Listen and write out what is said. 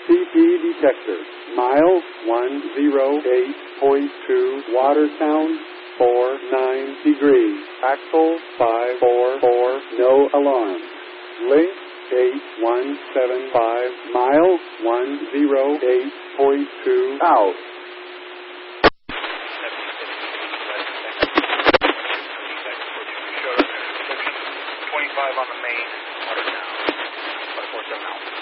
CP detector. Mile 108.2, Watersound 49 degrees. Axle 544, no alarm. Link 8175, mile 108.2, out. 25 on the main, Watersound, 147 out.